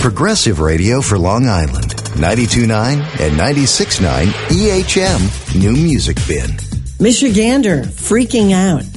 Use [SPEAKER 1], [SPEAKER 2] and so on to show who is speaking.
[SPEAKER 1] Progressive Radio for Long Island. 92.9 and 96.9 EHM New Music Bin.
[SPEAKER 2] Michigander, freaking out.